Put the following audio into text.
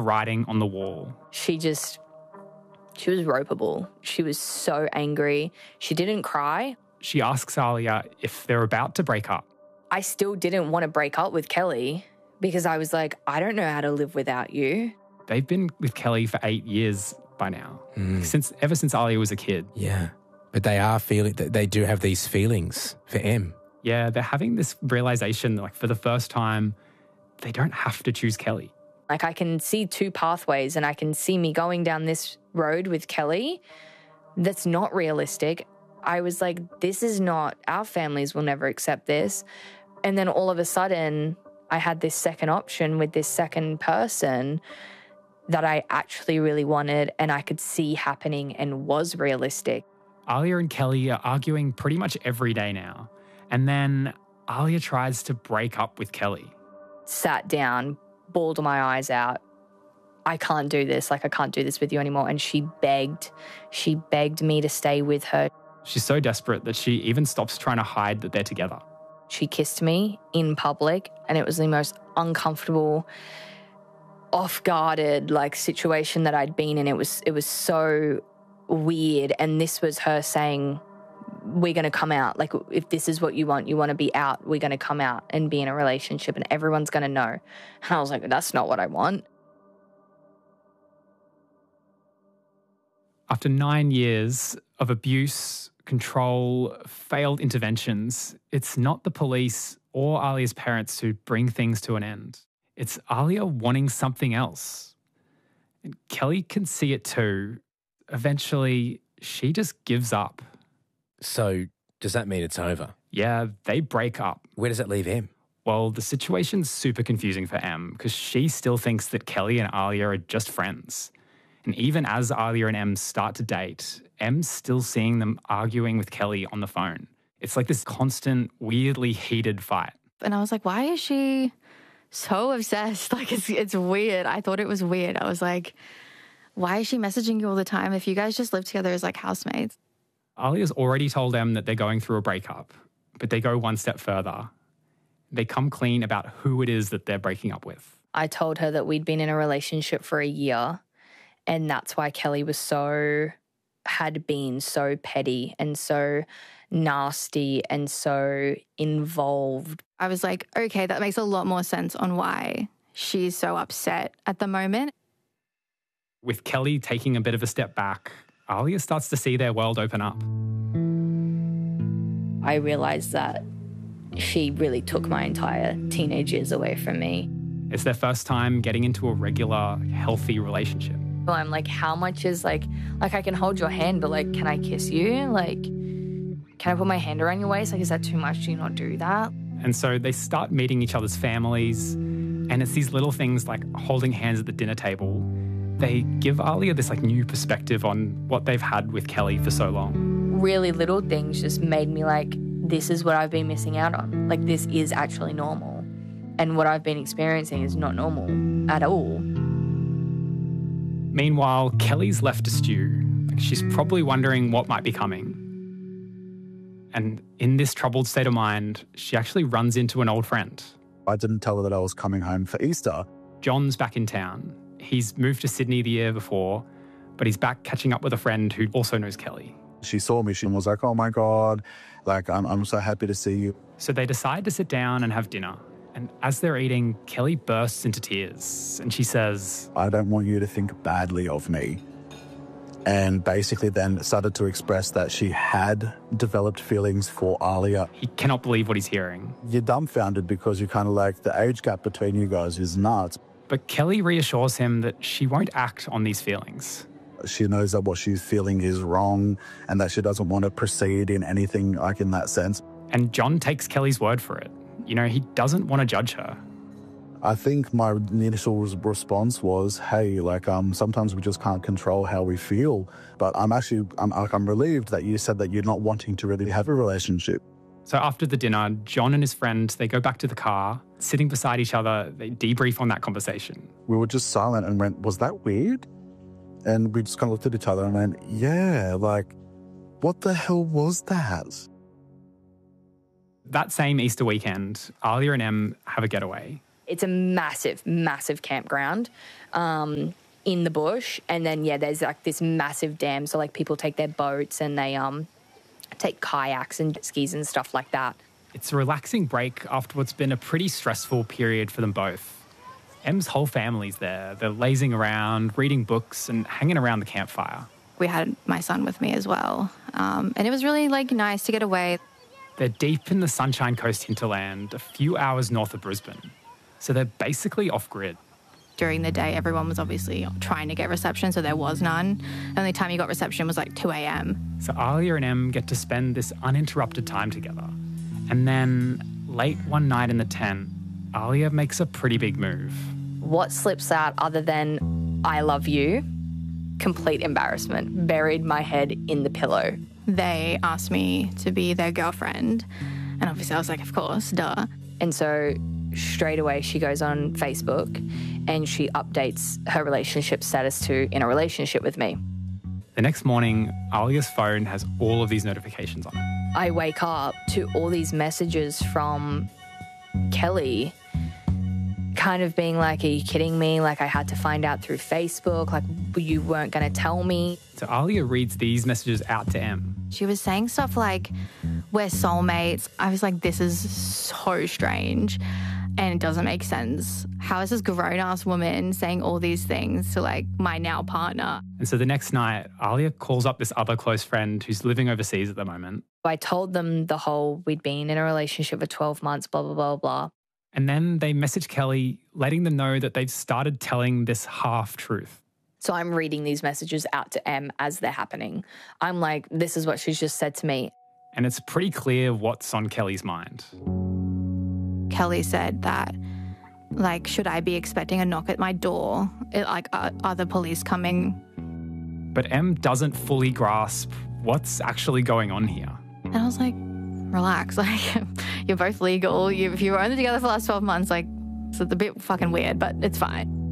writing on the wall. She was ropeable. She was so angry. She didn't cry. She asks Alia if they're about to break up. I still didn't want to break up with Kelly because I was like, I don't know how to live without you. They've been with Kelly for 8 years by now, ever since Alia was a kid. Yeah, but they do have these feelings for Em. Yeah, they're having this realisation, like for the first time, they don't have to choose Kelly. Like I can see two pathways and I can see me going down this road with Kelly that's not realistic. I was like, this is not, our families will never accept this. And then all of a sudden, I had this second option with this second person that I actually really wanted and I could see happening and was realistic. Alia and Kelly are arguing pretty much every day now. And then Alia tries to break up with Kelly. Sat down, bawled my eyes out. I can't do this. Like, I can't do this with you anymore. And she begged me to stay with her. She's so desperate that she even stops trying to hide that they're together. She kissed me in public and it was the most uncomfortable, off-guarded situation that I'd been in. It was so weird. And this was her saying, we're going to come out. Like, if this is what you want to be out, we're going to come out and be in a relationship and everyone's going to know. And I was like, that's not what I want. After 9 years of abuse, control, failed interventions, it's not the police or Alia's parents who bring things to an end. It's Alia wanting something else. And Kelly can see it too. Eventually, she just gives up. So does that mean it's over? Yeah, they break up. Where does that leave Em? Well, the situation's super confusing for Em because she still thinks that Kelly and Alia are just friends. And even as Alia and Em start to date, Em's still seeing them arguing with Kelly on the phone. It's like this constant, weirdly heated fight. And I was like, why is she so obsessed? Like, it's weird. I thought it was weird. I was like, why is she messaging you all the time if you guys just live together as like housemates? Alia's already told Em that they're going through a breakup, but they go one step further. They come clean about who it is that they're breaking up with. I told her that we'd been in a relationship for a year and that's why Kelly had been so petty and so nasty and so involved. I was like, okay, that makes a lot more sense on why she's so upset at the moment. With Kelly taking a bit of a step back, Alia starts to see their world open up. I realised that she really took my entire teenage years away from me. It's their first time getting into a regular, healthy relationship. I'm like, how much is like I can hold your hand, but like, can I kiss you? Like, can I put my hand around your waist? Like, is that too much? Do you not do that? And so they start meeting each other's families, and it's these little things like holding hands at the dinner table. They give Alia this like new perspective on what they've had with Kelly for so long. Really little things just made me like, this is what I've been missing out on. Like, this is actually normal. And what I've been experiencing is not normal at all. Meanwhile, Kelly's left to stew. She's probably wondering what might be coming. And in this troubled state of mind, she actually runs into an old friend. I didn't tell her that I was coming home for Easter. John's back in town. He's moved to Sydney the year before, but he's back catching up with a friend who also knows Kelly. She saw me. She was like, oh my God, like, I'm so happy to see you. So they decide to sit down and have dinner. And as they're eating, Kelly bursts into tears and she says, I don't want you to think badly of me. And basically then started to express that she had developed feelings for Alia. He cannot believe what he's hearing. You're dumbfounded because you're kind of like, the age gap between you guys is nuts. But Kelly reassures him that she won't act on these feelings. She knows that what she's feeling is wrong and that she doesn't want to proceed in anything like in that sense. And John takes Kelly's word for it. You know, he doesn't want to judge her. I think my initial response was, hey, like, sometimes we just can't control how we feel. But I'm relieved that you said that you're not wanting to really have a relationship. So after the dinner, John and his friend, they go back to the car, sitting beside each other, they debrief on that conversation. We were just silent and went, was that weird? And we just kind of looked at each other and went, yeah, like, what the hell was that? That same Easter weekend, Alia and Em have a getaway. It's a massive, massive campground in the bush. And then, there's like this massive dam. So like people take their boats and they take kayaks and jet skis and stuff like that. It's a relaxing break after what's been a pretty stressful period for them both. Em's whole family's there. They're lazing around, reading books and hanging around the campfire. We had my son with me as well. And it was really like nice to get away. They're deep in the Sunshine Coast hinterland, a few hours north of Brisbane. So they're basically off-grid. During the day, everyone was obviously trying to get reception, so there was none. The only time you got reception was like 2 a.m. So Alia and Em get to spend this uninterrupted time together. And then late one night in the tent, Alia makes a pretty big move. What slips out other than I love you? Complete embarrassment. Buried my head in the pillow. They asked me to be their girlfriend. And obviously I was like, of course, duh. And so straight away she goes on Facebook and she updates her relationship status to in a relationship with me. The next morning, Alia's phone has all of these notifications on it. I wake up to all these messages from Kelly kind of being like, are you kidding me? Like I had to find out through Facebook, like you weren't going to tell me. So Alia reads these messages out to Em. She was saying stuff like, we're soulmates. I was like, this is so strange and it doesn't make sense. How is this grown-ass woman saying all these things to like my now partner? And so the next night, Alia calls up this other close friend who's living overseas at the moment. I told them the whole, we'd been in a relationship for 12 months, blah, blah, blah, blah. And then they message Kelly, letting them know that they've started telling this half-truth. So I'm reading these messages out to Em as they're happening. I'm like, this is what she's just said to me. And it's pretty clear what's on Kelly's mind. Kelly said that, like, should I be expecting a knock at my door? Are the police coming? But Em doesn't fully grasp what's actually going on here. And I was like, relax. Like, you're both legal. If you were only together for the last 12 months, like, it's a bit fucking weird, but it's fine.